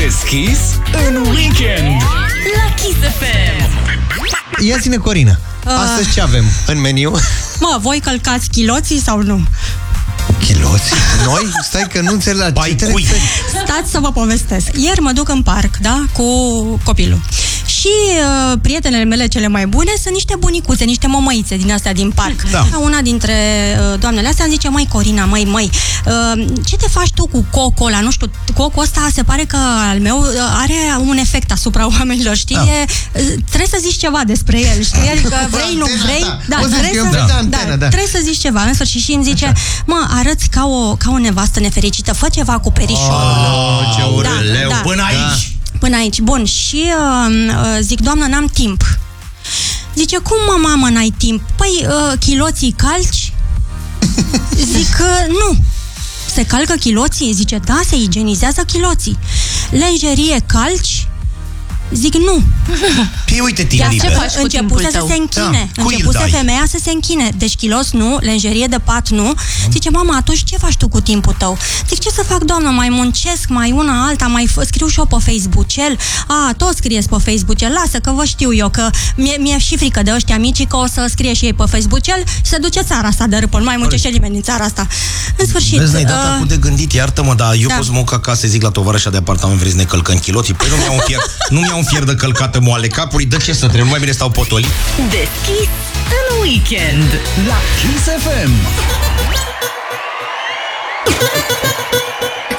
Deschis în weekend la Kiss FM. Ia ține, Corina, astăzi ce avem în meniu? Mă, voi călcați chiloții sau nu? Chiloți? Noi? Stai că nu înțeleg. Stați să vă povestesc. Ieri mă duc în parc, da, cu copilul. Și prietenele mele cele mai bune sunt niște bunicuțe, niște mămăițe din astea din parc. Da. Una dintre doamnele astea îmi zice: măi, Corina, măi, ce te faci tu cu cocul ăla? Nu știu, cocul ăsta se pare că al meu are un efect asupra oamenilor, știi? Da. Trebuie să zici ceva despre el, știi? Adică vrei, nu vrei? Da, trebuie să zici ceva. În sfârșit și îmi zice: mă, arăți ca o nevastă nefericită, fă ceva cu perișorul. Ce urleu, până aici! Până aici, bun. Și zic: doamnă, n-am timp. Zice: cum, mă, mamă, n-ai timp? Păi, chiloții calci? Zic: nu. Se calcă chiloții? Zice: da, se igienizează chiloții. Lenjerie calci? Zic: nu. Păi uite, tindă. Începuse să se închine. Da. Începuse femeia să se închine. Deci chilos nu, lenjerie de pat nu. Zice: mama, atunci ce faci tu cu timpul tău? Zic: ce să fac, doamnă? Mai muncesc, mai una alta, mai scriu și eu pe Facebook-el. Tot scrieți pe Facebook-el. Lasă că vă știu eu, că mi-e și frică de ăștia mici, că o să scrie și ei pe Facebook-el și se duce țara asta de râpă. Nu mai muncește nimeni din țara asta. În sfârșit. Vezi, ne-ai dat acum de gândit, iartă-mă, dar eu pot să mă duc acasă, zic la tovarășa de apartament: vrei să ne călcăm chiloții? Păi nu mi-au un fier de călcată moale capului, dă ce să trebuie, mai bine stau potolit. Deschis în weekend la Kiss FM.